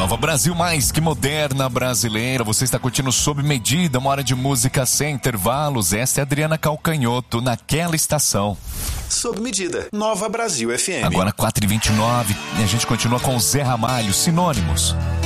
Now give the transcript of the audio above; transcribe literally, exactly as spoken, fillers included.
Nova Brasil, mais que moderna brasileira. Você está curtindo Sob Medida, uma hora de música sem intervalos. Essa é a Adriana Calcanhoto, naquela estação. Sob Medida, Nova Brasil F M. Agora quatro e vinte e nove, e a gente continua com o Zé Ramalho, Sinônimos.